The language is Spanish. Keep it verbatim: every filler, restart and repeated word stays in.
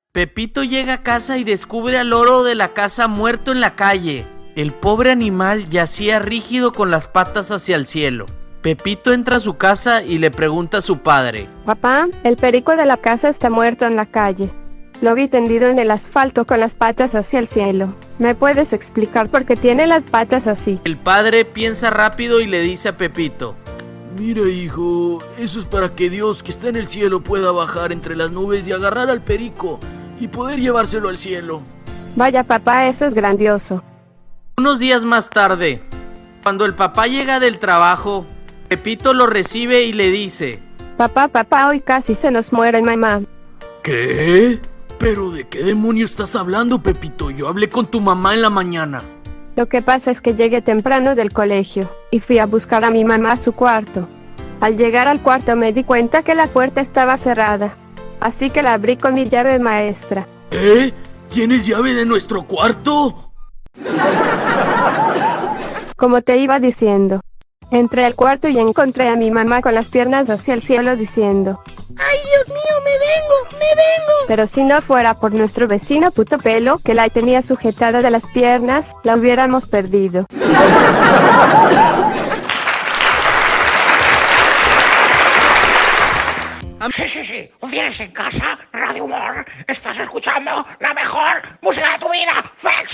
Pepito llega a casa y descubre al loro de la casa muerto en la calle. El pobre animal yacía rígido con las patas hacia el cielo. Pepito entra a su casa y le pregunta a su padre: Papá, el perico de la casa está muerto en la calle. Lo vi tendido en el asfalto con las patas hacia el cielo. ¿Me puedes explicar por qué tiene las patas así? El padre piensa rápido y le dice a Pepito: Mira, hijo, eso es para que Dios, que está en el cielo, pueda bajar entre las nubes y agarrar al perico y poder llevárselo al cielo. Vaya, papá, eso es grandioso. Unos días más tarde, cuando el papá llega del trabajo, Pepito lo recibe y le dice: Papá, papá, hoy casi se nos muere mamá. ¿Qué? ¿Pero de qué demonio estás hablando, Pepito? Yo hablé con tu mamá en la mañana. Lo que pasa es que llegué temprano del colegio y fui a buscar a mi mamá a su cuarto. Al llegar al cuarto me di cuenta que la puerta estaba cerrada, así que la abrí con mi llave maestra. ¿Eh? ¿Tienes llave de nuestro cuarto? Como te iba diciendo, entré al cuarto y encontré a mi mamá con las piernas hacia el cielo diciendo: ¡Ay, Dios mío, me vengo, me vengo! Pero si no fuera por nuestro vecino puto pelo que la tenía sujetada de las piernas, la hubiéramos perdido. Sí, sí, sí, ¿tienes en casa? Radio Humor, estás escuchando la mejor música de tu vida, Fex.